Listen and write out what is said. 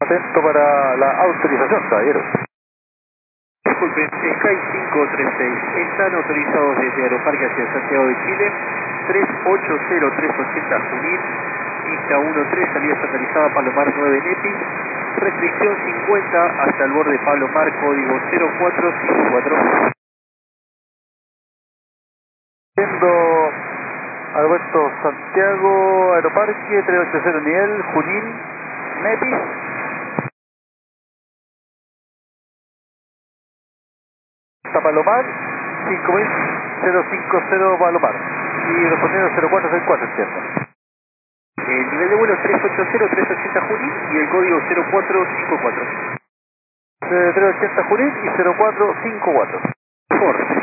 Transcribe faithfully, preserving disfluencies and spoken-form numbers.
atento para la autorización, caballero. Disculpen, Sky cinco tres seis, están autorizados desde Aeroparque hacia Santiago de Chile, tres ocho cero tres ochenta Junín, pista uno tres, salida estandarizada Palomar nueve Nepis, restricción cincuenta hasta el borde Palomar, código cero cuatro cinco cuatro. Siendo Aeropuerto Santiago, Aeroparque, trescientos ochenta nivel, Junín, Nepis. Hasta Palomar, cinco mil cincuenta Palomar. Y respondiendo cero cuatro seis cuatro, entiendo. El nivel de vuelo es tres ocho cero tres ochenta Junín y el código cero cuatro cinco cuatro. trescientos ochenta Junín y cero cuatro cinco cuatro. Por